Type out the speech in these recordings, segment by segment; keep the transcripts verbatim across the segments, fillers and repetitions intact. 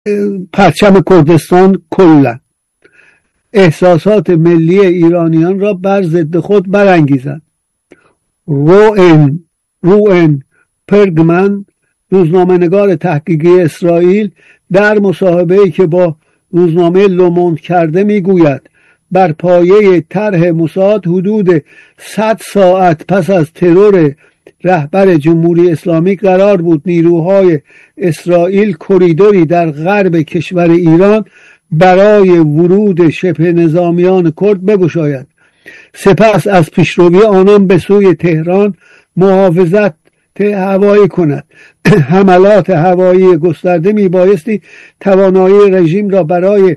پرچم کردستان کلا احساسات ملی ایرانیان را بر ضد خود برانگیزد. روئن روئن پرگمن، روزنامه‌نگار تحقیقی اسرائیل، در مصاحبه‌ای که با روزنامه لوموند کرده میگوید بر پایه طرح موساد حدود صد ساعت پس از ترور رهبر جمهوری اسلامی قرار بود نیروهای اسرائیل کریدوری در غرب کشور ایران برای ورود شبه نظامیان کرد بگشاید، سپس از پیشروی آنان به سوی تهران محافظت هوایی کند. حملات هوایی گسترده می بایستی توانایی رژیم را برای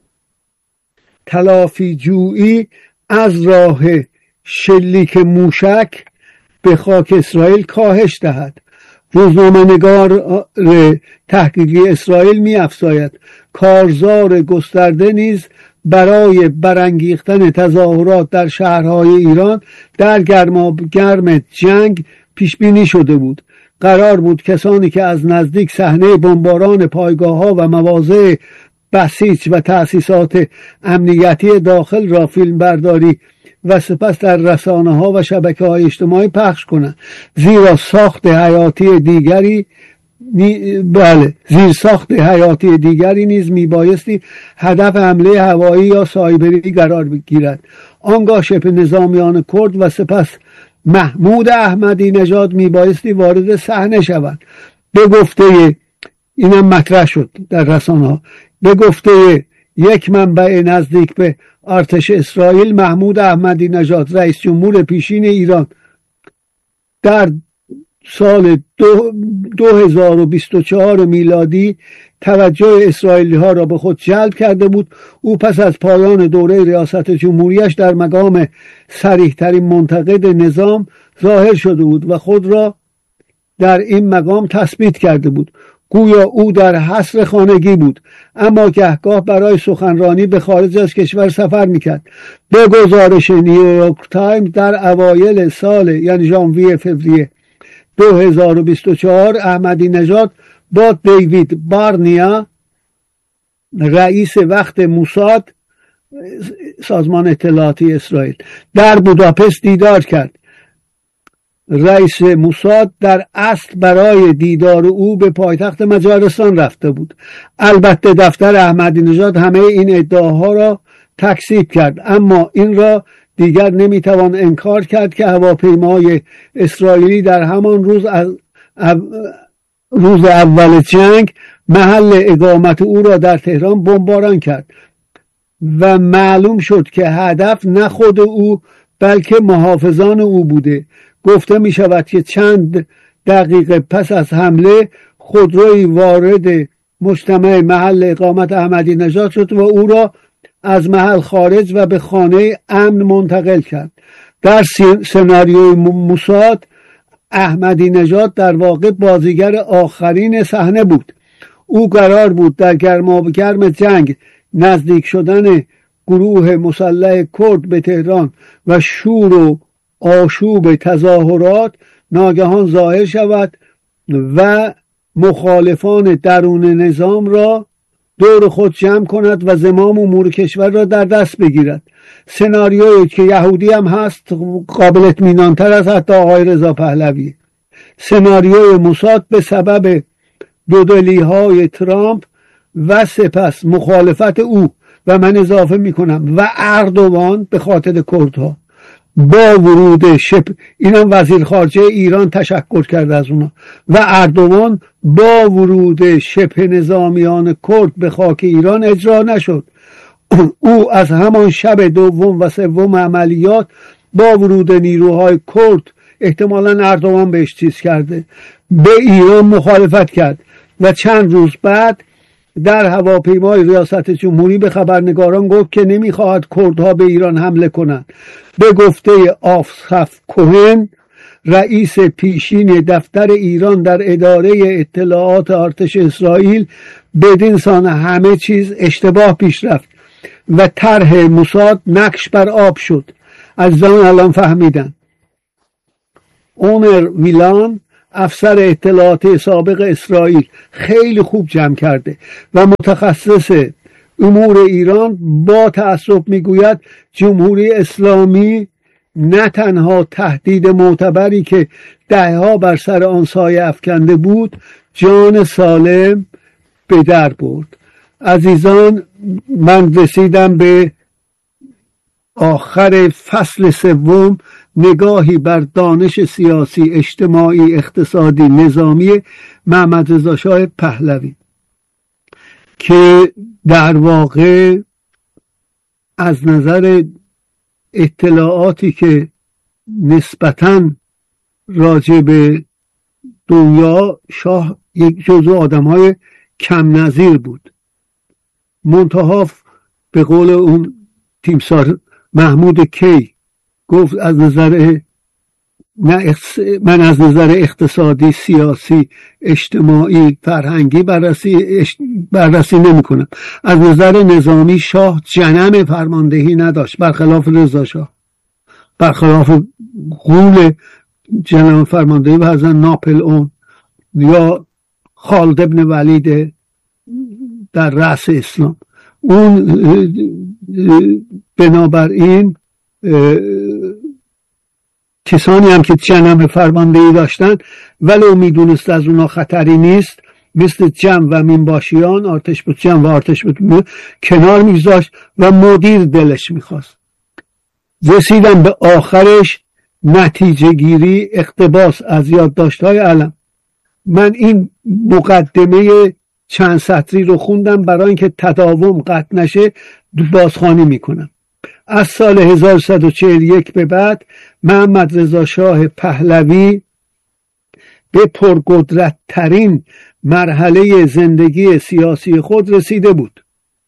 تلافی جویی از راه شلیک موشک به خاک اسرائیل کاهش دهد. روزنامه‌نگار تحقیقی اسرائیل می افزاید کارزار گسترده نیز برای برانگیختن تظاهرات در شهرهای ایران در گرماگرم جنگ پیش بینی شده بود. قرار بود کسانی که از نزدیک صحنه بمباران پایگاه‌ها و مواضع بسیج و تأسیسات امنیتی داخل را فیلم برداری و سپس در رسانه‌ها و شبکه‌های اجتماعی پخش کنند، زیرا ساخت حیاتی دیگری نی... بله زیر ساخت حیاتی دیگری نیز میبایستی هدف حمله هوایی یا سایبری قرار بگیرد. آنگاه شبه نظامیان کرد و سپس محمود احمدی نژاد میبایستی وارد صحنه شوند. به گفته اینم مطرح شد در رسانه‌ها، به گفته یک منبع نزدیک به ارتش اسرائیل، محمود احمدی نژاد رئیس جمهور پیشین ایران در سال دو, دو هزار و بیست و چهار میلادی توجه اسرائیلی ها را به خود جلب کرده بود. او پس از پایان دوره ریاست جمهوریش در مقام صریح ترین منتقد نظام ظاهر شده بود و خود را در این مقام تثبیت کرده بود. گویا او در حصر خانگی بود، اما گهگاه برای سخنرانی به خارج از کشور سفر میکرد. به گزارش نیویورک تایمز در اوایل سال یعنی ژانویه فوریه دو هزار و بیست و چهار احمدی نژاد با دیوید بارنیا رئیس وقت موساد سازمان اطلاعاتی اسرائیل در بوداپست دیدار کرد. رئیس موساد در اصل برای دیدار او به پایتخت مجارستان رفته بود. البته دفتر احمدی نژاد همه این ادعاها را تکذیب کرد، اما این را دیگر نمیتوان انکار کرد که هواپیمای اسرائیلی در همان روز از روز اول جنگ محل اقامت او را در تهران بمباران کرد و معلوم شد که هدف نه خود او بلکه محافظان او بوده. گفته می شود که چند دقیقه پس از حمله خودروی وارد مجتمع محل اقامت احمدی نژاد شد و او را از محل خارج و به خانه امن منتقل کرد. در سناریوی موساد احمدی نژاد در واقع بازیگر آخرین صحنه بود. او قرار بود در گرماگرم جنگ نزدیک شدن گروه مسلح کرد به تهران و شور و آشوب تظاهرات ناگهان ظاهر شود و مخالفان درون نظام را دور خود جمع کند و زمام امور کشور را در دست بگیرد. سناریویی که یهودی هم هست قابل اطمینان تر از حتی آقای رضا پهلوی. سناریوی موساد به سبب دودلی های ترامپ و سپس مخالفت او و من اضافه می کنم و اردوان به خاطر کردها با ورود شب اینم وزیر خارجه ایران تشکر کرده از اونا و اردوان با ورود شبه نظامیان کرد به خاک ایران اجرا نشد. او از همان شب دوم و سوم عملیات با ورود نیروهای کرد احتمالاً اردوان بهش چیز کرده به ایران مخالفت کرد و چند روز بعد در هواپیمای ریاست جمهوری به خبرنگاران گفت که نمیخواهد کردها به ایران حمله کنند. به گفته آصف کوهن رئیس پیشین دفتر ایران در اداره اطلاعات ارتش اسرائیل، بدین سان همه چیز اشتباه پیش رفت و طرح موساد نقش بر آب شد. عزیزان الان فهمیدن. اونر ویلان افسر اطلاعات سابق اسرائیل خیلی خوب جمع کرده و متخصص امور ایران با تأسف میگوید جمهوری اسلامی نه تنها تهدید معتبری که دهها بر سر آن سایه افکنده بود جان سالم به در برد. عزیزان، من رسیدم به آخر فصل سوم، نگاهی بر دانش سیاسی، اجتماعی، اقتصادی، نظامی محمد رضا شاه پهلوی که در واقع از نظر اطلاعاتی که نسبتاً راجع به دنیا شاه یک جزو آدم‌های کم نظیر بود. منتها به قول اون تیمسار محمود کی گفت از نظر من از نظر اقتصادی، سیاسی، اجتماعی، فرهنگی بررسی بررسی نمی کنم. از نظر نظامی شاه جنم فرماندهی نداشت، برخلاف رضا شاه، برخلاف غول جنم فرماندهی و ناپل اون یا خالد ابن ولید در رأس اسلام. اون بنابراین کسانی هم که جنم فرماندهی داشتن ولو میدونست از اونا خطری نیست، مثل جم و مینباشیان، آرتش بود جم و آرتش بود کنار میذاشت و مدیر دلش میخواست. رسیدم به آخرش، نتیجه گیری، اقتباس از یادداشت‌های علم. من این مقدمه چند سطری رو خوندم برای اینکه تداوم قطع نشه، بازخوانی میکنم. از سال هزار و سیصد و چهل و یک به بعد محمد رضا شاه پهلوی به پرقدرت ترین مرحله زندگی سیاسی خود رسیده بود.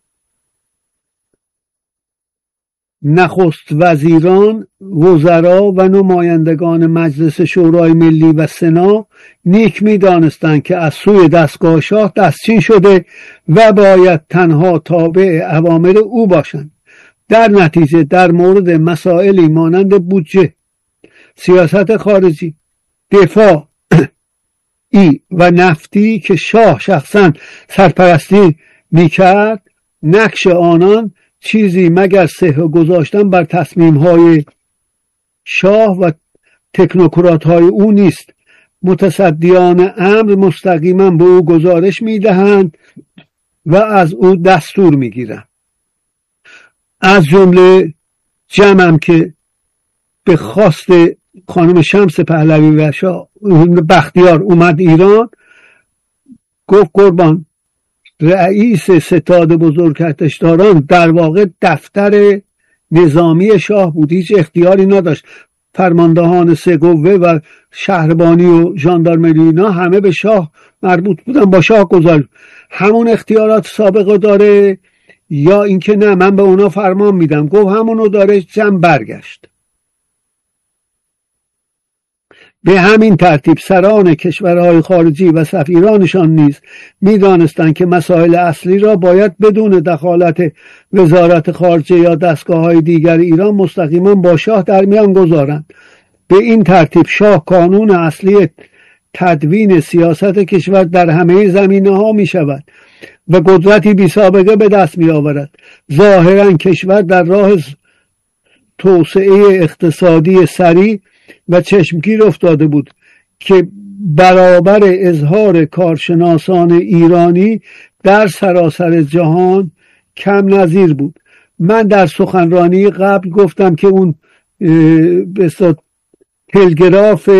نخست وزیران، وزرا و نمایندگان مجلس شورای ملی و سنا نیک می دانستند که از سوی دستگاه شاه دستچین شده و باید تنها تابع اوامر او باشند. در نتیجه در مورد مسائلی مانند بودجه، سیاست خارجی، دفاع ای و نفتی که شاه شخصا سرپرستی می کرد، نقش آنان چیزی مگر سهه گذاشتن بر تصمیم‌های شاه و تکنوکرات‌های او نیست. متصدیان امر مستقیما به او گزارش می‌دهند و از او دستور می‌گیرند. از جمله جمعم که به خواست خانم شمس پهلوی و شاه بختیار اومد ایران، گفت قربان رئیس ستاد بزرگکشداران در واقع دفتر نظامی شاه بود، هیچ اختیاری نداشت. فرماندهان سه قوه و شهربانی و ژاندارمری اینا همه به شاه مربوط بودن، با شاه گذار. همون اختیارات سابقه داره یا اینکه نه من به اونا فرمان میدم؟ گفت همونو داره. جمع برگشت. به همین ترتیب سران کشورهای خارجی و سفیرانشان نیز می‌دانستند که مسائل اصلی را باید بدون دخالت وزارت خارجه یا دستگاه‌های دیگر ایران مستقیما با شاه در میان گذارند. به این ترتیب شاه کانون اصلی تدوین سیاست کشور در همه زمینه‌ها می‌شود و قدرتی بی سابقه به دست می‌آورد. ظاهراً کشور در راه توسعه اقتصادی سریع و چشمگیر افتاده بود که برابر اظهار کارشناسان ایرانی در سراسر جهان کم نظیر بود. من در سخنرانی قبل گفتم که اون به تلگراف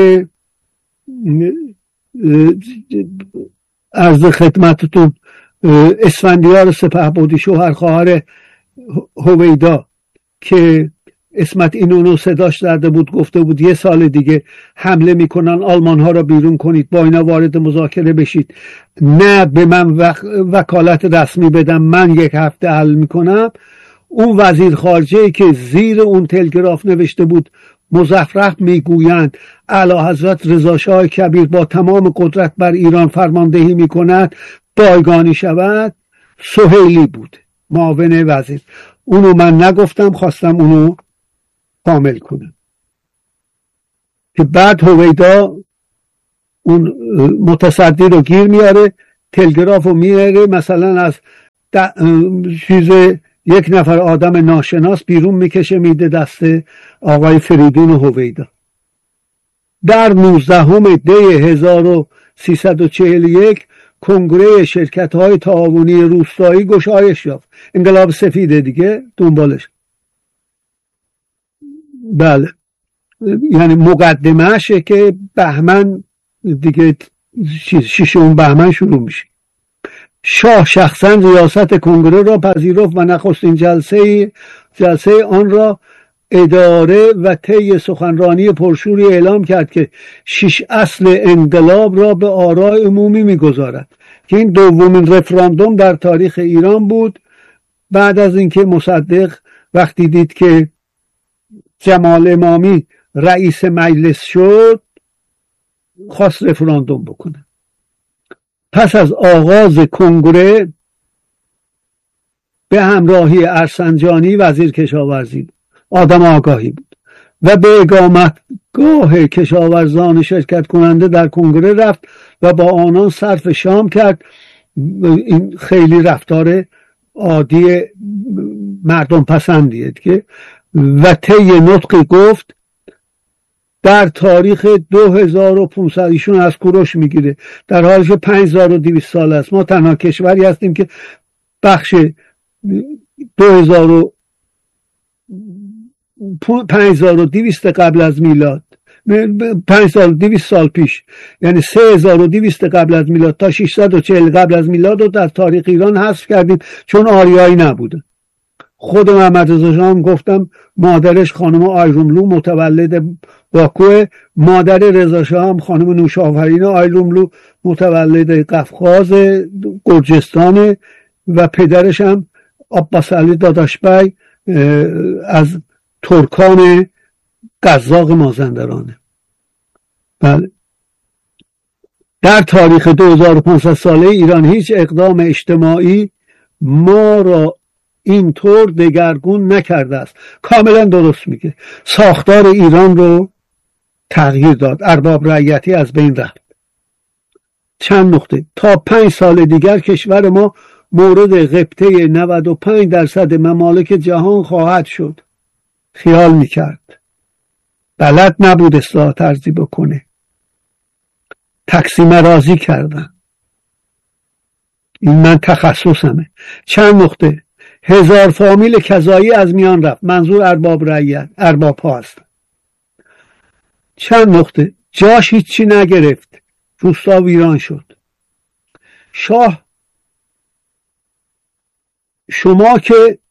عرض خدمتتون اسفندیار سپهبدی شوهر خواهر هویدا که اسمت اینونو صداش درده بود، گفته بود یه سال دیگه حمله میکنن، آلمان ها را بیرون کنید، با اینا وارد مذاکره بشید، نه به من وک... وکالت رسمی بدم، من یک هفته حل میکنم. اون وزیر خارجه که زیر اون تلگراف نوشته بود مزخرف میگویند اعلی حضرت رضا شاه کبیر با تمام قدرت بر ایران فرماندهی میکند، بایگانی شود، سهیلی بود، معاون وزیر. اونو من نگفتم، خواستم اونو کامل کنم که بعد هویدا اون متصدی رو گیر میاره، تلگراف رو میاره، مثلا از چیز یک نفر آدم ناشناس بیرون میکشه میده دست آقای فریدون هویدا. در نوزدهم دی هزار و سیصد و چهل و یک کنگره شرکت های تعاونی روستایی گشایش یافت. انقلاب سفیده دیگه دنبالش. بله، یعنی مقدمهشه که بهمن دیگه ششم بهمن شروع میشه. شاه شخصا ریاست کنگره را پذیرفت و نخستین جلسه جلسه آن را اداره و طی سخنرانی پرشوری اعلام کرد که شش اصل انقلاب را به آراء عمومی میگذارد که این دومین رفراندوم در تاریخ ایران بود. بعد از اینکه مصدق وقتی دید که جمال امامی رئیس مجلس شد خواست رفراندوم بکنه. پس از آغاز کنگره به همراهی ارسنجانی وزیر کشاورزی آدم آگاهی بود و به اقامتگاه کشاورزان شرکت کننده در کنگره رفت و با آنان صرف شام کرد. این خیلی رفتار عادی مردم پسندیه که و طی نطقی گفت در تاریخ دو هزار و پانصد، ایشون از کوروش میگیره، در حالی که پنج هزار و دویست سال است ما تنها کشوری هستیم که بخش دو هزار و پنج هزار و دویست قبل از میلاد، پنج هزار و دویست سال پیش، یعنی سه هزار و دویست قبل از میلاد تا ششصد و چهل قبل از میلاد رو در تاریخ ایران حذف کردیم چون آریایی نبوده. خود محمد رضا شاه هم گفتم مادرش خانم آیروملو متولد باکوه، مادر رضا شاه هم خانم نوشافرین آیروملو متولد قفقاز گرجستان و پدرش هم عباس علی داداشبی از ترکان قزاق مازندرانه. بله. در تاریخ دو هزار و پانصد ساله ایران هیچ اقدام اجتماعی ما را اینطور دگرگون نکرده است. کاملا درست میگه. ساختار ایران رو تغییر داد. ارباب رعیتی از بین رفت. چند نقطه. تا پنج سال دیگر کشور ما مورد غبطه نود و پنج درصد ممالک جهان خواهد شد. خیال میکرد. بلد نبود اصلاح طرزی بکنه. تقسیم راضی کردن. این من تخصصمه. چند نقطه. هزار فامیل کذایی از میان رفت. منظور ارباب رعیت، ارباب ها هست. چند نقطه. جاش هیچی نگرفت. روستا ویران شد. شاه شما که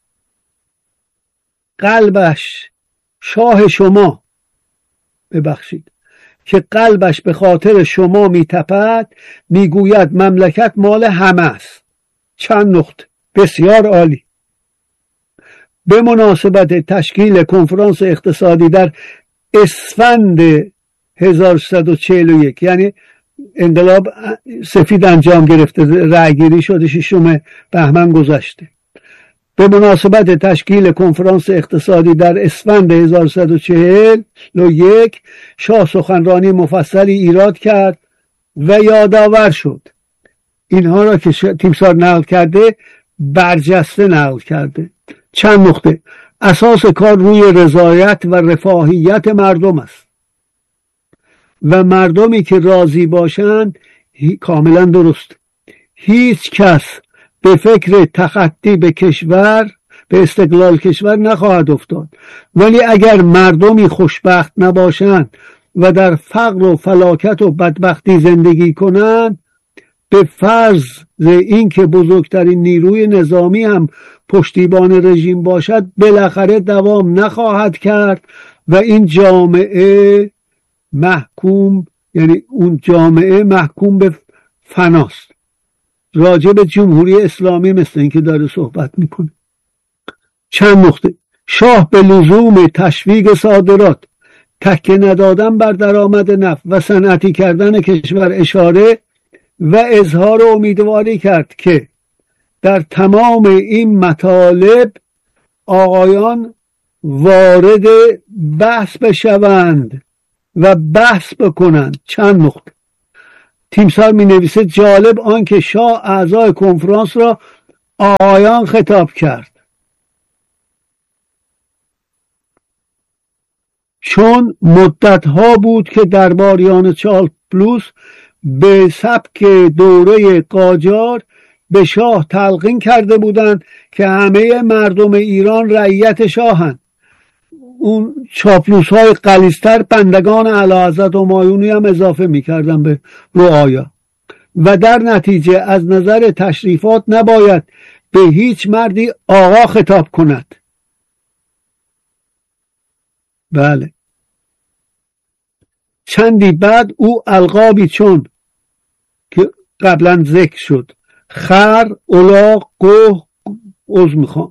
قلبش شاه شما ببخشید که قلبش به خاطر شما میتپد میگوید مملکت مال همه است. چند نقطه. بسیار عالی. به مناسبت تشکیل کنفرانس اقتصادی در اسفند هزار و سیصد و چهل و یک، یعنی انقلاب سفید انجام گرفته، رأیگیری شده ششم بهمن گذشته. به مناسبت تشکیل کنفرانس اقتصادی در اسفند هزار و سیصد و چهل و یک شاه سخنرانی مفصلی ایراد کرد و یادآور شد. اینها را که تیمسار نقل کرده برجسته نقل کرده. چند نقطه. اساس کار روی رضایت و رفاهیت مردم است و مردمی که راضی باشند کاملا درست. هیچ کس به فکر تخطی به کشور به استقلال کشور نخواهد افتاد، ولی اگر مردمی خوشبخت نباشند و در فقر و فلاکت و بدبختی زندگی کنند، به فرض این که بزرگترین نیروی نظامی هم پشتیبان رژیم باشد بالاخره دوام نخواهد کرد و این جامعه محکوم، یعنی اون جامعه محکوم به فناست. راجع به جمهوری اسلامی مثل این که داره صحبت میکنه. چند نقطه. شاه به لزوم تشویق صادرات، تکیه ندادن بر درآمد نفت و صنعتی کردن کشور اشاره و اظهار امیدواری کرد که در تمام این مطالب آقایان وارد بحث بشوند و بحث بکنند. چند نقطه. تیمسار می نویسه جالب آنکه شاه اعضای کنفرانس را آقایان خطاب کرد، چون مدتها بود که درباریان چاپلوس به سبک دوره قاجار به شاه تلقین کرده بودند که همه مردم ایران رعیت شاهند. اون چاپلوس های غلیظتر بندگان اعلیحضرت همایونی هم اضافه میکردن به رعایا و در نتیجه از نظر تشریفات نباید به هیچ مردی آقا خطاب کند. بله. چندی بعد او القابی چون که قبلا ذکر شد، خر، الاغ، گوه، عذر میخوام،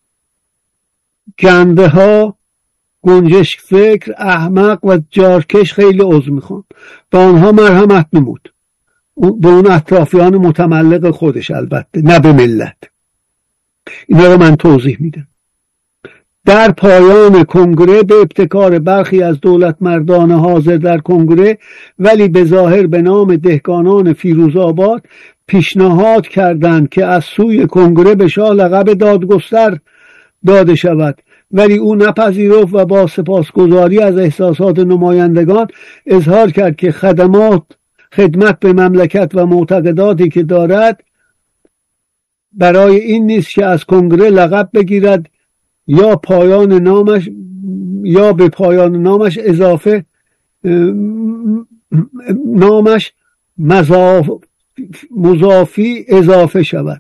گنده ها، گنجشک فکر، احمق و جارکش، خیلی عذر میخوام، به آنها مرحمت نمود، به اون اطرافیان متملق خودش، البته نه به ملت. اینا رو من توضیح میدم. در پایان کنگره به ابتکار برخی از دولت مردان حاضر در کنگره ولی به ظاهر به نام دهقانان فیروزآباد پیشنهاد کردند که از سوی کنگره به شاه لقب دادگستر داده شود، ولی او نپذیرفت و با سپاسگزاری از احساسات نمایندگان اظهار کرد که خدمات خدمت به مملکت و معتقداتی که دارد برای این نیست که از کنگره لقب بگیرد یا پایان نامش یا به پایان نامش اضافه نامش مضاف مضافی اضافه شود،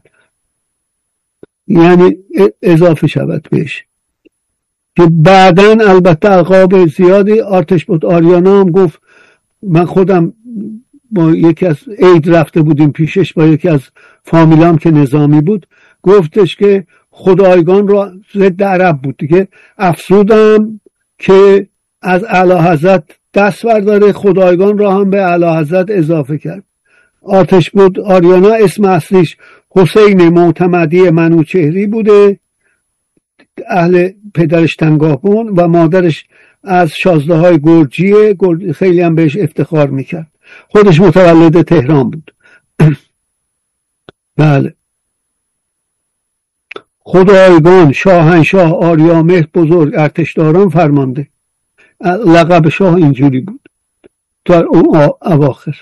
یعنی اضافه شود بهش، که بعداً البته القاب زیادی آرتش بود. آریانا هم گفت، من خودم با یکی از عید رفته بودیم پیشش با یکی از فامیلام که نظامی بود، گفتش که خدایگان را ضد عرب بود دیگه، افسودم که از اعلیحضرت دست برداره، خدایگان را هم به اعلیحضرت اضافه کرد. آرتش بود آریانا اسم اصلیش حسین معتمدی منوچهری بوده، اهل پدرش تنگاپون و مادرش از شازده های گرجیه، خیلی هم بهش افتخار میکرد. خودش متولد تهران بود. بله. خدایگان شاهنشاه آریامهر بزرگ ارتشداران فرمانده، لقب شاه اینجوری بود در اون اواخر.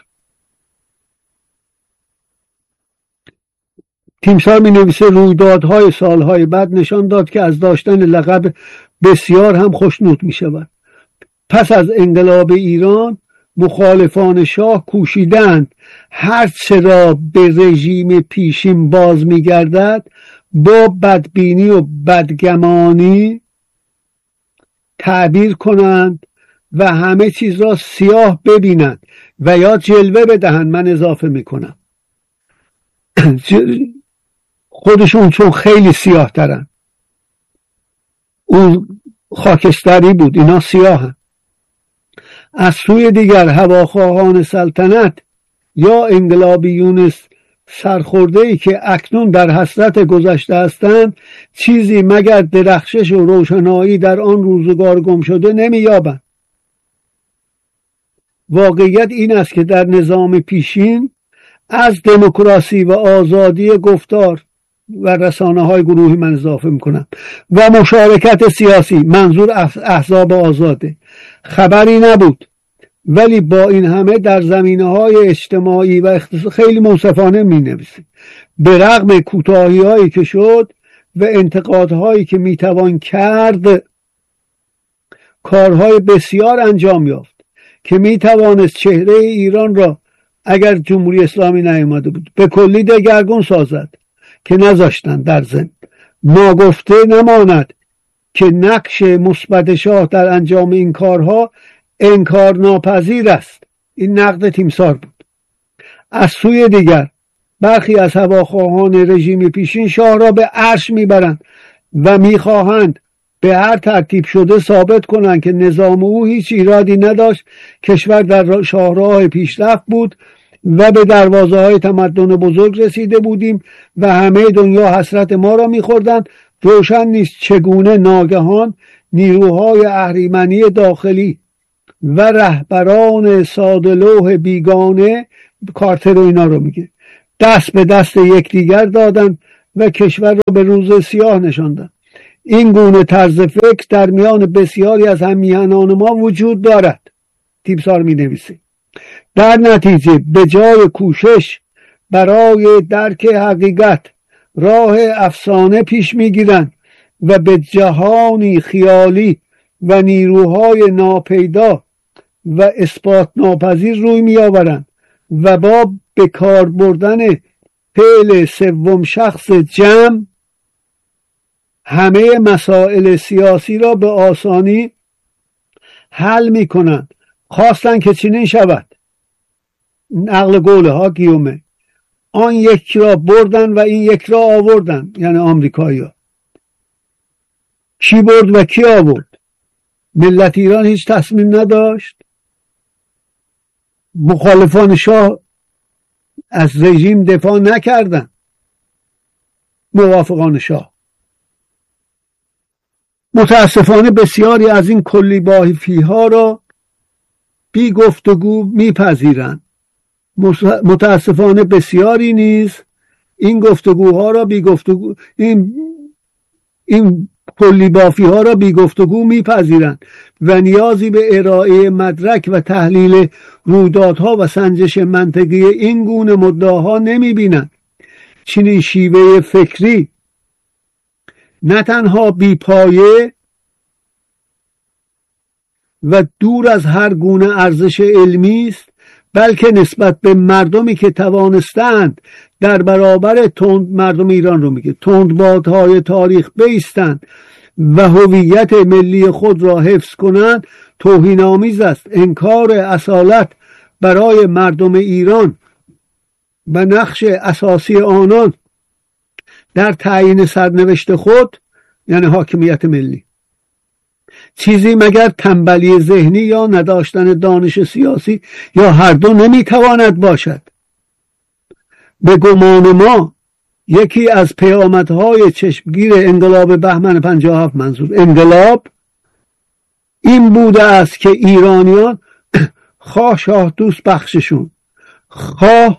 تیمسار می نویسه رویدادهای سالهای بعد نشان داد که از داشتن لقب بسیار هم خوشنود می شود. پس از انقلاب ایران مخالفان شاه کوشیدند هر چه را به رژیم پیشین باز می گردد با بدبینی و بدگمانی تعبیر کنند و همه چیز را سیاه ببینند و یا جلوه بدهند. من اضافه می کنم خودشون چون خیلی سیاه ترن، اون خاکستری بود، اینا سیاهن. از سوی دیگر هواخواهان سلطنت یا انقلابیون سرخورده ای که اکنون در حسرت گذشته هستند چیزی مگر درخشش و روشنایی در آن روزگار گم شده نمی‌یابند. واقعیت این است که در نظام پیشین از دموکراسی و آزادی گفتار و رسانه های گروهی من اضافه میکنم و مشارکت سیاسی، منظور احزاب آزاده، خبری نبود، ولی با این همه در زمینه های اجتماعی و اقتصادی خیلی منصفانه می نویسه. به رغم کوتاهی هایی که شد و انتقادهایی که می توان کرد، کارهای بسیار انجام یافت که می توانست چهره ایران را اگر جمهوری اسلامی نیامده بود به کلی دگرگون سازد که نذاشتن. در ضمن ناگفته نماند که نقش مثبت شاه در انجام این کارها انکار ناپذیر است. این نقد تیمسار بود. از سوی دیگر برخی از هواخواهان رژیم پیشین شاه را به عرش میبرند و میخواهند به هر ترتیب شده ثابت کنند که نظام او هیچ ایرادی نداشت، کشور در شاهراه پیشرفت بود و به دروازه های تمدن بزرگ رسیده بودیم و همه دنیا حسرت ما را میخوردند. روشن نیست چگونه ناگهان نیروهای اهریمنی داخلی و رهبران ساده‌لوح بیگانه کارتر و اینا رو میگه، دست به دست یکدیگر دادن و کشور رو به روز سیاه نشاندن. این گونه طرز فکر در میان بسیاری از هممیهنان ما وجود دارد. تیمسار می نویسه در نتیجه به جای کوشش برای درک حقیقت راه افسانه پیش می گیرند و به جهانی خیالی و نیروهای ناپیدا و اثبات ناپذیر روی می آورند و با به کار بردن فعل سوم شخص جمع همه مسائل سیاسی را به آسانی حل می کنند. خواستند که چنین شود. نقل قوله ها گیومه، آن یک را بردن و این یک را آوردن، یعنی آمریکایی ها. کی برد و کی آورد؟ ملت ایران هیچ تصمیم نداشت. مخالفان شاه از رژیم دفاع نکردن، موافقان شاه. متاسفانه بسیاری از این کلی بافی ها را بی گفتگو میپذیرند. متاسفانه بسیاری نیز این گفتگوها را بی گفتگو این این کلی بافی ها را بی گفتگو میپذیرند و نیازی به ارائه مدرک و تحلیل رویدادها و سنجش منطقی این گونه مدعاها نمیبینند. چنین شیوه فکری نه تنها بی پایه و دور از هر گونه ارزش علمی است، بلکه نسبت به مردمی که توانستند در برابر تند مردم ایران رو میگه تندبادهای تاریخ بایستند و هویت ملی خود را حفظ کنند توهین‌آمیز است. انکار اصالت برای مردم ایران و نقش اساسی آنان در تعیین سرنوشت خود یعنی حاکمیت ملی چیزی مگر تنبلی ذهنی یا نداشتن دانش سیاسی یا هر دو نمیتواند باشد. به گمان ما یکی از پیامدهای چشمگیر انقلاب بهمن پنجاه و هفت منظور انقلاب این بوده است که ایرانیان خواه شاه دوست بخششون، خواه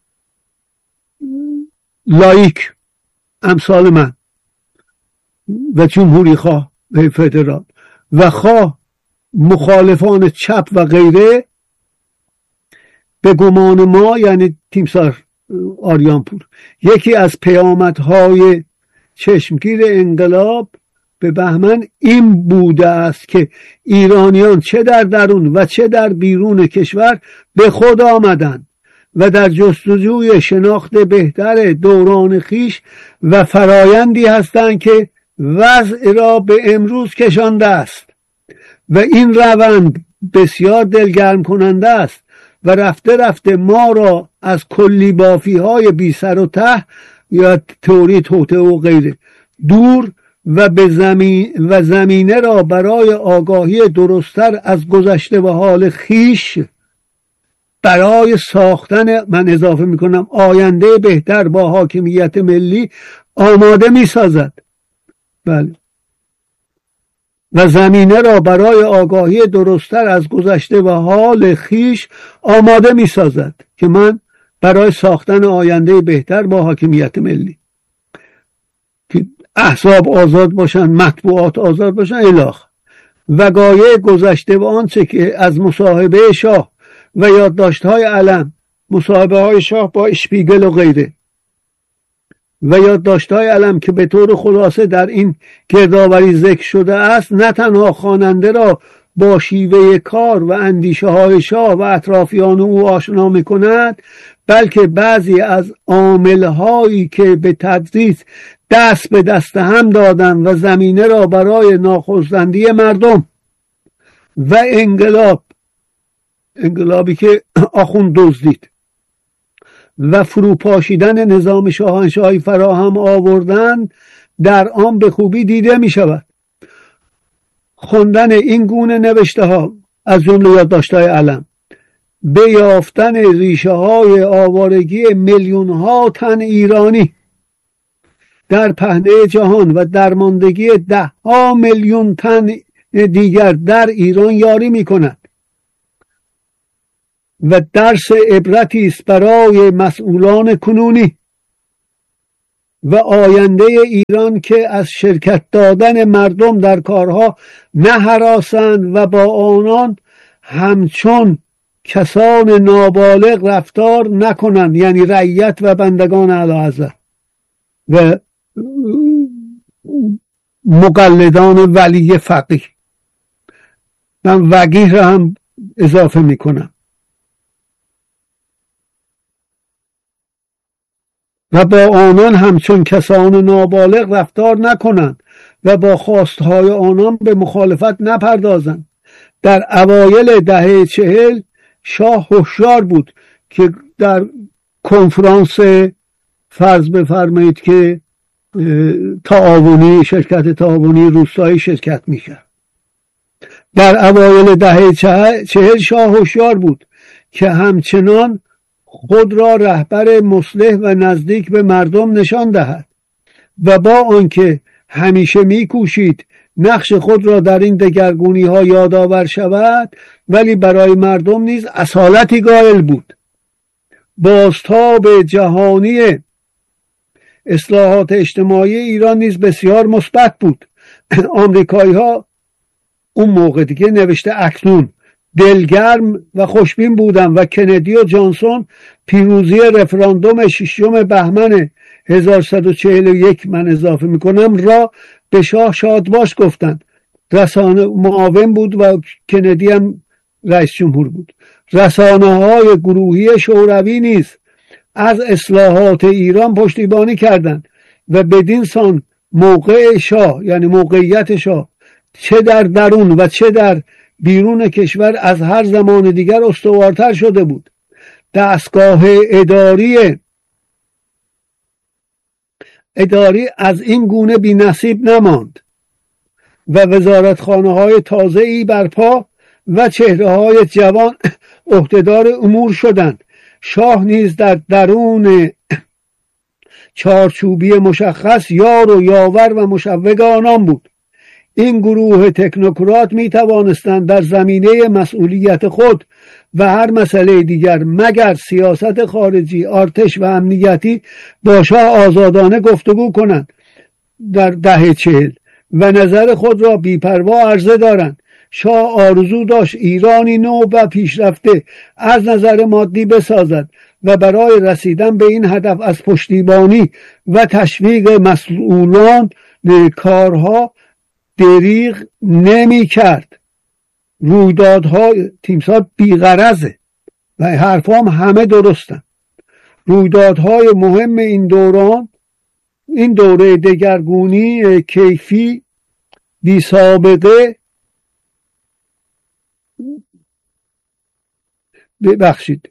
لایک امثال من و جمهوری خواه و فدرال و خواه مخالفان چپ و غیره، به گمان ما یعنی تیمسار آریانپور یکی از پیامدهای چشمگیر انقلاب به بهمن این بوده است که ایرانیان چه در درون و چه در بیرون کشور به خود آمدند و در جستجوی شناخت بهتر دوران خیش و فرایندی هستند که وضع را به امروز کشانده است و این روند بسیار دلگرم کننده است و رفته رفته ما را از کلی بافی های بی سر و ته یا تئوری توطئه و غیره دور و به زمین و زمینه را برای آگاهی درستر از گذشته و حال خیش برای ساختن من اضافه میکنم آینده بهتر با حاکمیت ملی آماده میسازد. بله، و زمینه را برای آگاهی درستر از گذشته و حال خیش آماده می سازد که من برای ساختن آینده بهتر با حاکمیت ملی که احزاب آزاد باشن، مطبوعات آزاد باشن الاخ وقایع گذشته و آنچه که از مصاحبه شاه و یادداشت‌های علم، مصاحبه های شاه با اشپیگل و غیره و یادداشت‌های علم که به طور خلاصه در این گردآوری ذکر شده است نه تنها خواننده را با شیوه کار و اندیشه های شاه و اطرافیان او آشنا می‌کند، بلکه بعضی از عامل‌هایی که به تدریج دست به دست هم دادن و زمینه را برای ناخرسندی مردم و انقلاب انقلابی که آخوند دزدید و فروپاشیدن نظام شاهنشاهی فراهم آوردن در آن به خوبی دیده می شود. خوندن این گونه نوشته ها از جمله یادداشت‌های علم به یافتن ریشه های آوارگی میلیون ها تن ایرانی در پهنه جهان و درماندگی ده ها میلیون تن دیگر در ایران یاری می کند. و درس عبرتی است برای مسئولان کنونی و آینده ایران که از شرکت دادن مردم در کارها نه هراسند و با آنان همچون کسان نابالغ رفتار نکنند، یعنی رعیت و بندگان اعلیحضرت و مقلدان ولی فقیه. من وقیه را هم اضافه میکنم. و با آنان همچون کسان نابالغ رفتار نکنند و با خواستهای آنان به مخالفت نپردازند. در اوایل دهه چهل شاه هوشیار بود که در کنفرانس فرض بفرمایید که تعاونی شرکت تعاونی روستایی شرکت میکرد. در اوایل دهه چهل شاه هوشیار بود که همچنان خود را رهبر مصلح و نزدیک به مردم نشان دهد و با آنکه همیشه میکوشید نقش خود را در این دگرگونی ها یادآور شود، ولی برای مردم نیز اصالتی قائل بود. بازتاب جهانی اصلاحات اجتماعی ایران نیز بسیار مثبت بود. آمریکایی ها اون موقع دیگه نوشته اکنون دلگرم و خوشبین بودند و کندی و جانسون پیروزی رفراندوم ششم بهمن هزار و سیصد و چهل و یک من اضافه میکنم را به شاه شادباش گفتند. رسانه معاون بود و کندی هم رئیس جمهور بود. رسانه های گروهی شوروی نیز از اصلاحات ایران پشتیبانی کردند و بدین سان موقع شاه یعنی موقعیت شاه چه در درون و چه در بیرون کشور از هر زمان دیگر استوارتر شده بود. دستگاه اداری اداری از این گونه بی نصیب نماند و وزارتخانه های تازه ای برپا و چهره های جوان عهدهدار امور شدند. شاه نیز در درون چارچوبی مشخص یار و یاور و مشوق آنان بود. این گروه تکنوکرات می توانستند در زمینه مسئولیت خود و هر مسئله دیگر مگر سیاست خارجی، ارتش و امنیتی با شاه آزادانه گفتگو کنند در دهه چهل و نظر خود را بی‌پروا عرضه دارند. شاه آرزو داشت ایرانی نو و پیشرفته از نظر مادی بسازد و برای رسیدن به این هدف از پشتیبانی و تشویق مسئولان کارها دریغ نمی کرد. رویدادها تیمسار بیغرضه و حرفام همه درستن. رویدادهای مهم این دوران این دوره دگرگونی کیفی بی سابقه ببخشید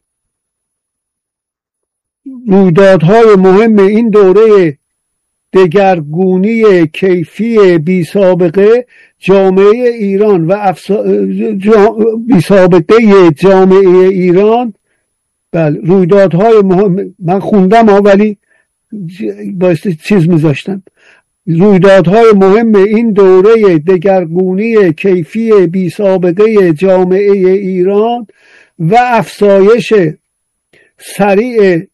رویدادهای مهم این دوره دگرگونی کیفی بی سابقه جامعه ایران و افسا... جا... بی سابقه جامعه ایران بله رویدادهای مهم من خوندم ها ولی بایستی چیز میذاشتم. رویدادهای مهم این دوره دگرگونی کیفی بی سابقه جامعه ایران و افزایش سریع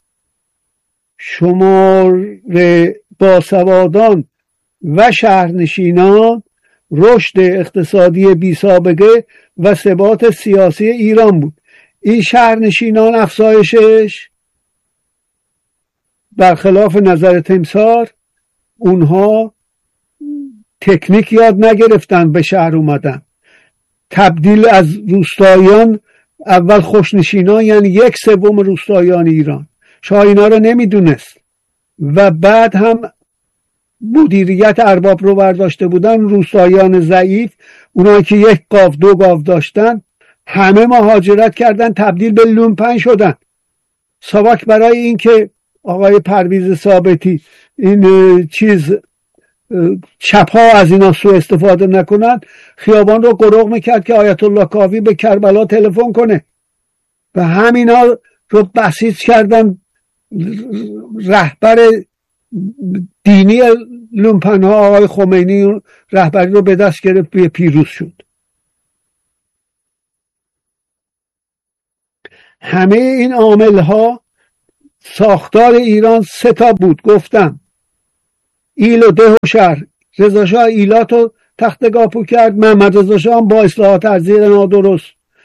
شمار باسوادان و شهرنشینان، رشد اقتصادی بی سابقه و ثبات سیاسی ایران بود. این شهرنشینان افزایشش برخلاف نظر تمسار اونها تکنیک یاد نگرفتن به شهر اومدن. تبدیل از روستاییان اول خوشنشینان یعنی یک سوم روستاییان ایران شاه اینا رو نمیدونست و بعد هم مدیریت ارباب رو برداشته بودن. روستاییان ضعیف اونایی که یک گاو دو گاو داشتن همه مهاجرت کردن تبدیل به لومپن شدن. ساواک برای این که آقای پرویز ثابتی این چیز چپ ها از اینا سوء استفاده نکنن خیابان رو قرق میکرد که آیت الله کاوی به کربلا تلفن کنه و همینا رو بسیج کردن. رهبر دینی لومپن ها آقای خمینی رهبری رو به دست گرفت و پیروز شد. همه این عامل ها ساختار ایران سه تا بود. گفتم ایل و ده و شهر. رضا شاه ایلات رو تخت گاپو کرد، محمد رضا شاه با اصلاحات ارضی نادرست.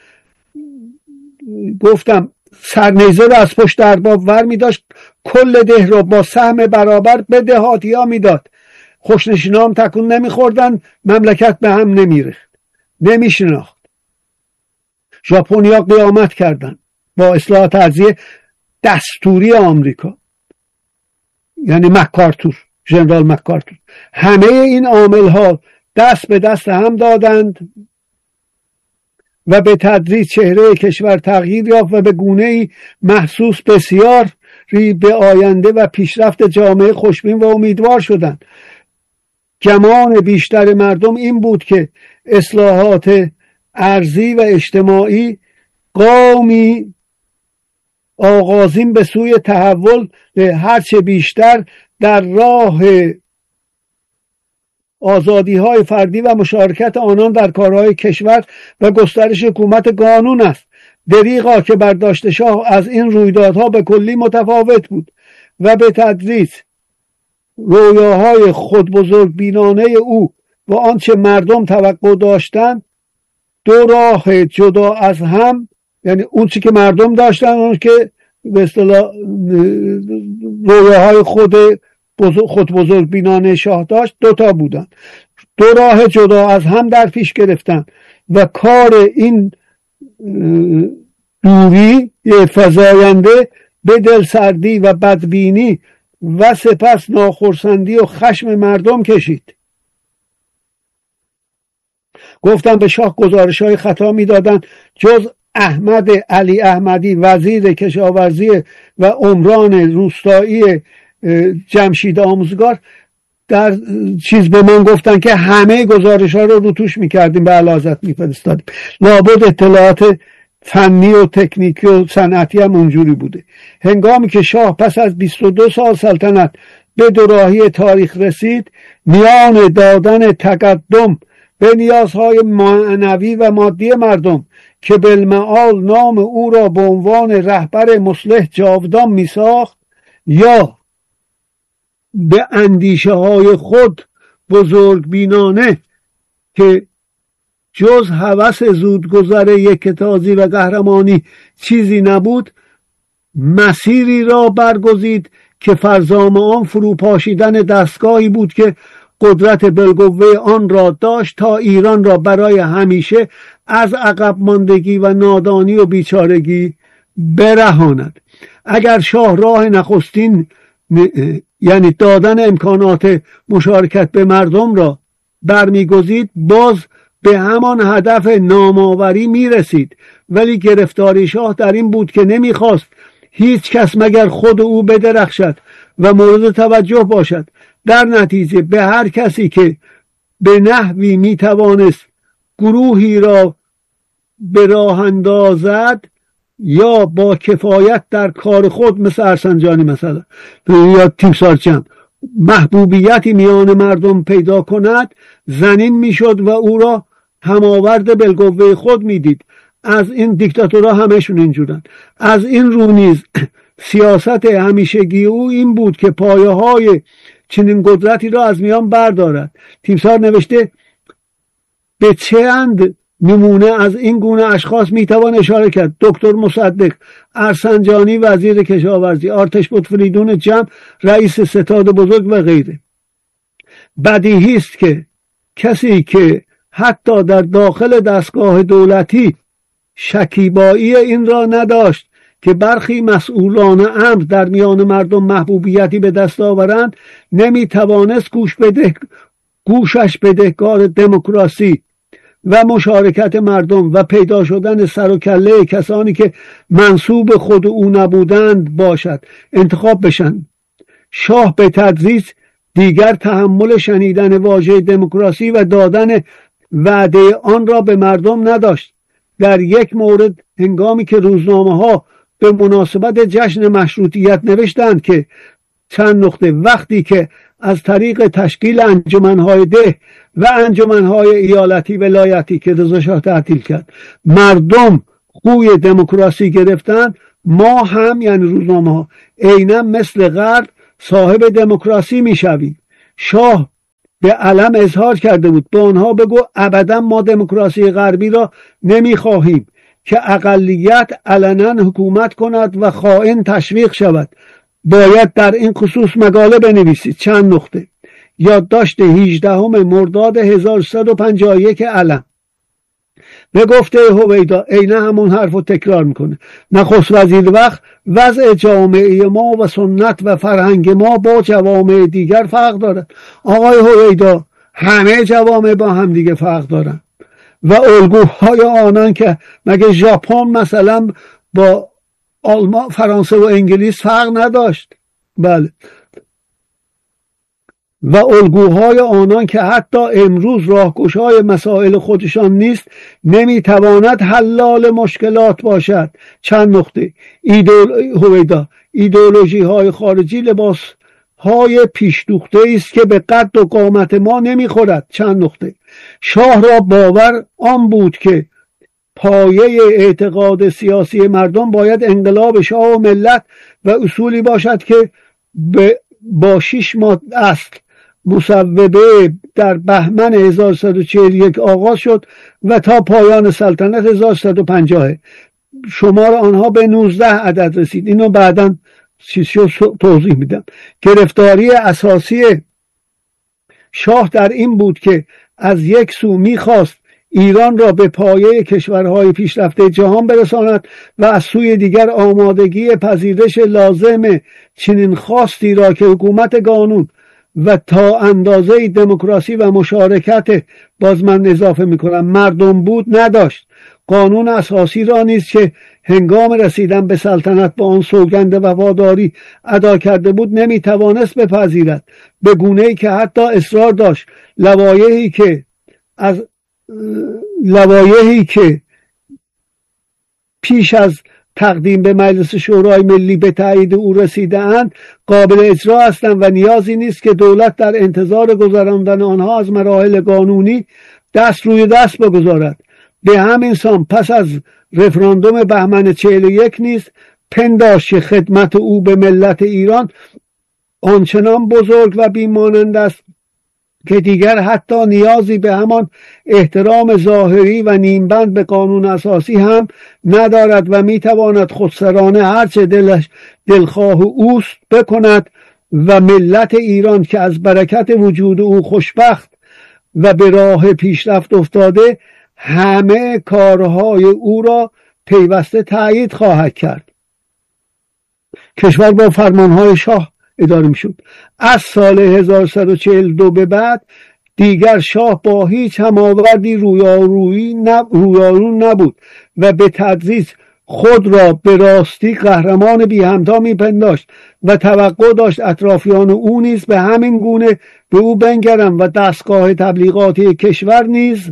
گفتم سرنیزه رو از پشت ارباب ور می داشت، کل ده رو با سهم برابر به دهاتی ها می داد. خوشنشینا هم تکون نمی خوردن، مملکت به هم نمی ریخت، نمی شناخت. ژاپنیا قیامت کردن با اصلاحات ارضی دستوری آمریکا، یعنی مکارتور، ژنرال مکارتور. همه این عامل ها دست به دست هم دادند و به تدریج چهره کشور تغییر یافت و به گونه‌ای محسوس بسیار به آینده و پیشرفت جامعه خوشبین و امیدوار شدند. گمان بیشتر مردم این بود که اصلاحات ارضی و اجتماعی قومی آغازین به سوی تحول هرچه بیشتر در راه آزادی های فردی و مشارکت آنان در کارهای کشور و گسترش حکومت قانون است. دریغا که برداشت شاه از این رویدادها به کلی متفاوت بود و به تدریج رویاهای خود بزرگ بینانه او و آنچه مردم توقع داشتند دو راه جدا از هم، یعنی اون چی که مردم داشتن، اون که به اصطلاح رویاهای خود بزرگ خود بزرگ بینانه شاه داشت، دوتا بودن. دو راه جدا از هم در پیش گرفتن و کار این دوری فزاینده به دلسردی و بدبینی و سپس ناخرسندی و خشم مردم کشید. گفتم به شاه گزارش های خطا می دادن. جز احمد علی احمدی وزیر کشاورزی و عمران روستایی جمشید آموزگار در چیز به من گفتن که همه گزارش ها رو رو توش میکردیم، به اعلیحضرت میفرستادیم. لابد اطلاعات فنی و تکنیکی و صنعتی هم اونجوری بوده. هنگامی که شاه پس از بیست و دو سال سلطنت به دوراهی تاریخ رسید، میان دادن تقدم به نیازهای معنوی و مادی مردم که بالمعال نام او را به عنوان رهبر مصلح جاودان میساخت، یا به اندیشه های خود بزرگ بینانه که جز هوس زودگذر یکتازی و قهرمانی چیزی نبود، مسیری را برگزید که فرزام آن فروپاشیدن دستگاهی بود که قدرت بالقوه آن را داشت تا ایران را برای همیشه از عقب ماندگی و نادانی و بیچارگی برهاند. اگر شاه راه نخستین یعنی دادن امکانات مشارکت به مردم را برمیگزید، باز به همان هدف نامآوری میرسید. ولی گرفتاری شاه در این بود که نمیخواست هیچ کس مگر خود او بدرخشد و مورد توجه باشد. در نتیجه به هر کسی که به نحوی میتوانست گروهی را به راه اندازد یا با کفایت در کار خود، مثل ارسنجانی مثلا یا تیمسار چند، محبوبیتی میان مردم پیدا کند، زنین میشد و او را هماورد بالقوه خود میدید. از این دیکتاتورها همشون اینجورن. از این رو نیز سیاست همیشگی او این بود که پایه های چنین قدرتی را از میان بردارد. تیمسار نوشته به چند نمونه از این گونه اشخاص میتوان اشاره کرد: دکتر مصدق، ارسنجانی وزیر کشاورزی، آرتش بطفریدون جمع رئیس ستاد بزرگ و غیره. بدیهی است که کسی که حتی در داخل دستگاه دولتی شکیبایی این را نداشت که برخی مسئولان امر در میان مردم محبوبیتی به دست آورند، نمیتوانست گوش بده گوشش بدهکار دموکراسی و مشارکت مردم و پیدا شدن سر و کله کسانی که منسوب خود او نبودند باشد انتخاب بشن. شاه به تدریج دیگر تحمل شنیدن واژه دموکراسی و دادن وعده آن را به مردم نداشت. در یک مورد هنگامی که روزنامه ها به مناسبت جشن مشروطیت نوشتند که چند نقطه وقتی که از طریق تشکیل انجمنهای ده و انجمنهای ایالتی ولایتی که رضا شاه تعطیل کرد، مردم خوی دموکراسی گرفتن، ما هم یعنی روزنامه ها عیناً مثل غرب صاحب دموکراسی میشویم. شاه به علم اظهار کرده بود به آنها بگو ابدا ما دموکراسی غربی را نمیخواهیم که اقلیت علنا حکومت کند و خائن تشویق شود. باید در این خصوص مقاله بنویسید. چند نقطه. یادداشت هجدهم مرداد هزار و سیصد و پنجاه و یک علم. به گفته هویدا عیناً همون حرف رو تکرار میکنه. نخست وزیر وقت وضع جامعه ما و سنت و فرهنگ ما با جوامع دیگر فرق دارد. آقای هویدا همه جوامع با هم دیگه فرق دارن و الگوهای آنان که مگه ژاپن مثلا با آلمان، فرانسه و انگلیس فرق نداشت؟ بله. و الگوهای آنان که حتی امروز راهگشای مسائل خودشان نیست نمیتواند حلال مشکلات باشد. چند نقطه. ایدئول... هویدا ایدئولوژی های خارجی لباس های پیش دوخته است که به قد و قامت ما نمیخورد. چند نقطه. شاه را باور آن بود که پایه اعتقاد سیاسی مردم باید انقلاب شاه و ملت و اصولی باشد که با شش ماه اصل مصوبه در بهمن هزار و سیصد و چهل و یک آغاز شد و تا پایان سلطنت هزار و سیصد و پنجاه شمار آنها به نوزده عدد رسید. اینو بعداً توضیح میدم. گرفتاری اساسی شاه در این بود که از یک سو میخواست ایران را به پایه کشورهای پیشرفته جهان برساند و از سوی دیگر آمادگی پذیرش لازم چنین خواستی را که حکومت قانون و تا اندازه دموکراسی و مشارکت، باز من اضافه میکنم مردم بود نداشت. قانون اساسی را نیز که هنگام رسیدن به سلطنت با آن سوگند وفاداری ادا کرده بود نمیتوانست بپذیرد، به گونه‌ای که حتی اصرار داشت لوایحی که از لوایحی که پیش از تقدیم به مجلس شورای ملی به تایید او رسیده اند قابل اجرا هستند و نیازی نیست که دولت در انتظار گذراندن آنها از مراحل قانونی دست روی دست بگذارد. به همین سان پس از رفراندوم بهمن چهل و یک نیز پنداشت که خدمت او به ملت ایران آنچنان بزرگ و بیمانند است که دیگر حتی نیازی به همان احترام ظاهری و نیمبند به قانون اساسی هم ندارد و میتواند خودسرانه هرچه دلش دلخواه اوست بکند و ملت ایران که از برکت وجود او خوشبخت و به راه پیشرفت افتاده همه کارهای او را پیوسته تأیید خواهد کرد. کشور با فرمانهای شاه اداره می شد. از سال هزار و سیصد و چهل و دو به بعد دیگر شاه با هیچ هماوردی رویارویی نب... رویارو نبود و به تدریج خود را به راستی قهرمان بی همتا می پنداشت و توقع داشت اطرافیان او نیز به همین گونه به او بنگرند و دستگاه تبلیغاتی کشور نیز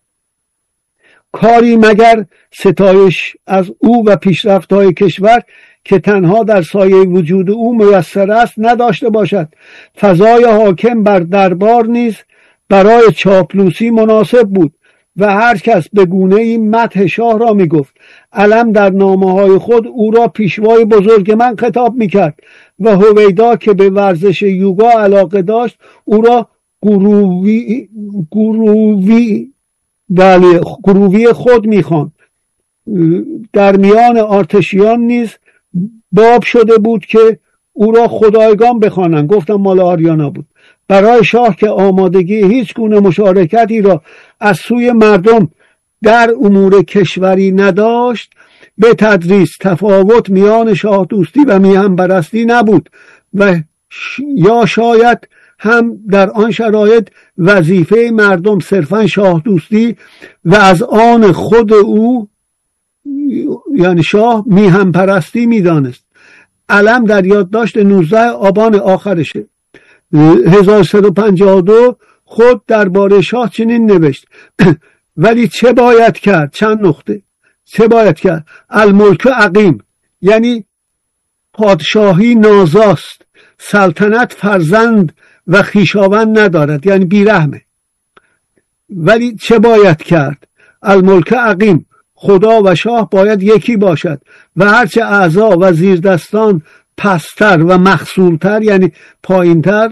کاری مگر ستایش از او و پیشرفت‌های کشور که تنها در سایه وجود او میسر است نداشته باشد. فضای حاکم بر دربار نیز برای چاپلوسی مناسب بود و هر کس به گونه‌ای مدح شاه را میگفت. علم در نامه‌های خود او را پیشوای بزرگ من خطاب میکرد و هویدا که به ورزش یوگا علاقه داشت او را گرووی گرووی بله گرووی خود میخواند. در میان آرتشیان نیز باب شده بود که او را خدایگان بخوانند. گفتم مال آریانا بود. برای شاه که آمادگی هیچ گونه مشارکتی را از سوی مردم در امور کشوری نداشت، به تدریج تفاوت میان شاه دوستی و میهن پرستی نبود و یا شاید هم در آن شرایط وظیفه مردم صرفاً شاه دوستی و از آن خود او یعنی شاه میهن پرستی میدانست. علم در یادداشت نوزده آبان آخرشه هزار و سیصد و پنجاه و دو خود درباره شاه چنین نوشت ولی چه باید کرد؟ چند نقطه. چه باید کرد؟ الملک عقیم، یعنی پادشاهی نازاست، سلطنت فرزند و خویشاوند ندارد، یعنی بیرحمه. ولی چه باید کرد؟ الملک عقیم، خدا و شاه باید یکی باشد و هرچه اعضا و زیردستان پستر و مخصولتر یعنی پایینتر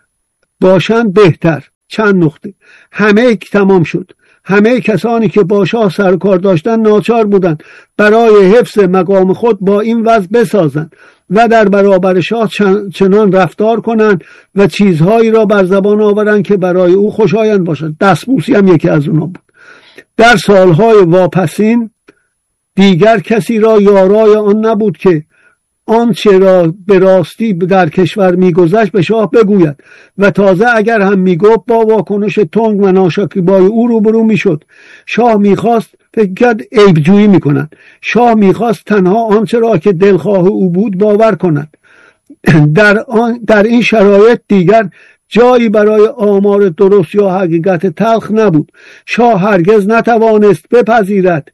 باشند بهتر. چند نقطه. همه تمام شد. همه کسانی که با شاه سر کار داشتند ناچار بودند برای حفظ مقام خود با این وضع بسازند و در برابر شاه چنان رفتار کنند و چیزهایی را بر زبان آورند که برای او خوشایند باشد. دستبوسی هم یکی از اونا بود. در سالهای واپسین دیگر کسی را یارای آن نبود که آنچه را به راستی در کشور میگذشت به شاه بگوید و تازه اگر هم میگفت با واکنش تند و ناشکیبای او روبرو میشد. شاه میخواست فکر کرد عیبجویی میکنند. شاه میخواست تنها آنچه را که دلخواه او بود باور کند. در, آن در این شرایط دیگر جایی برای آمار درست یا حقیقت تلخ نبود. شاه هرگز نتوانست بپذیرد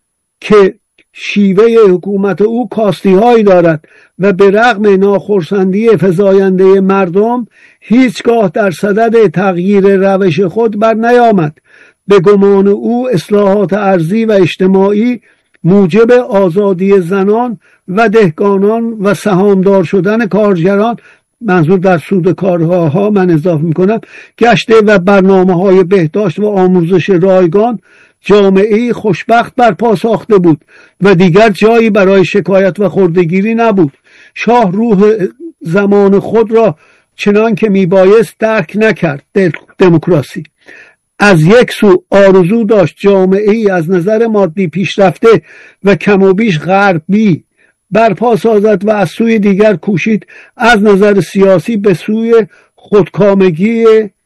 که شیوه حکومت او کاستی هایی دارد و به رغم ناخرسندی فزاینده مردم هیچگاه در صدد تغییر روش خود بر نیامد. به گمان او اصلاحات ارضی و اجتماعی موجب آزادی زنان و دهقانان و سهامدار شدن کارگران، منظور در سود کارها من اضافه میکنم، گشته و برنامه های بهداشت و آموزش رایگان جامعه خوشبخت برپا ساخته بود و دیگر جایی برای شکایت و خردگیری نبود. شاه روح زمان خود را چنان که میبایست درک نکرد. دموکراسی از یک سو آرزو داشت جامعه ای از نظر مادی پیشرفته و کم و بیش غربی برپا سازد و از سوی دیگر کوشید از نظر سیاسی به سوی خودکامگی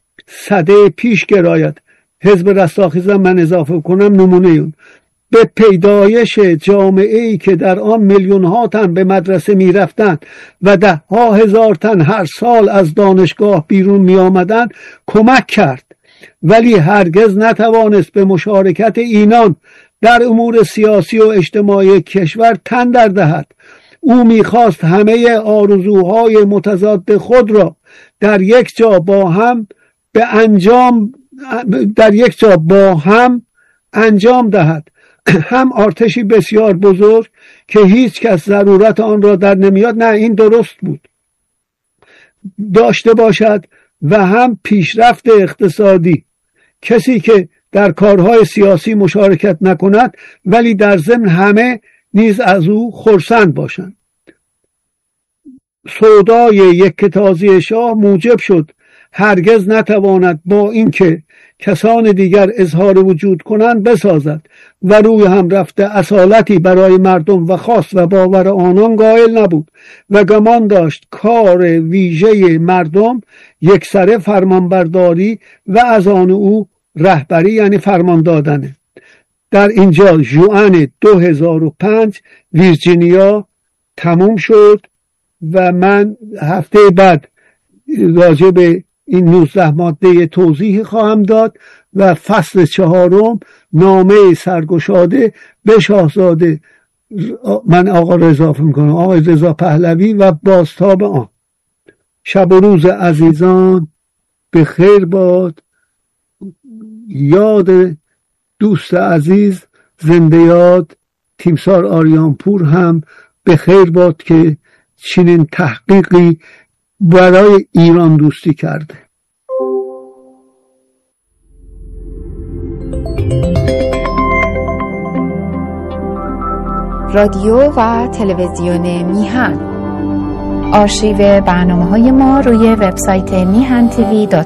سده پیش گراید. حزب رستاخیزم من اضافه کنم نمونه اون. به پیدایش جامعه ای که در آن میلیون ها تن به مدرسه می رفتند و ده ها هزار تن هر سال از دانشگاه بیرون می آمدند کمک کرد، ولی هرگز نتوانست به مشارکت اینان در امور سیاسی و اجتماعی کشور تن در دهد. او میخواست همه آرزوهای متضاد خود را در یک جا با هم به انجام در یک جا با هم انجام دهد. هم ارتشی بسیار بزرگ که هیچ کس ضرورت آن را در نمیاد، نه این درست بود، داشته باشد و هم پیشرفت اقتصادی. کسی که در کارهای سیاسی مشارکت نکند ولی در ضمن همه نیز از او خرسند باشند. سودای یک تازی شاه موجب شد هرگز نتواند با اینکه کسان دیگر اظهار وجود کنند بسازد و روی هم رفته اصالتی برای مردم و خاص و باور آنان قائل نبود و گمان داشت کار ویژه مردم یکسره فرمانبرداری و از آن او رهبری یعنی فرمان دادنه. در اینجا ژوئن دو هزار و پنج ویرجینیا تموم شد و من هفته بعد راجع به این نوزده ماده توضیح خواهم داد و فصل چهارم نامه سرگشاده به شاهزاده من آقا رضا میکنم آقای رضا پهلوی و بازتاب آن. شب و روز عزیزان به خیر باد. یاد دوست عزیز زنده یاد تیمسار آریانپور هم به خیر باد که چنین تحقیقی برای ایران دوستی کرده. رادیو و تلویزیون میهن. آرشیو برنامه‌های ما روی وبسایت میهن تیوی دات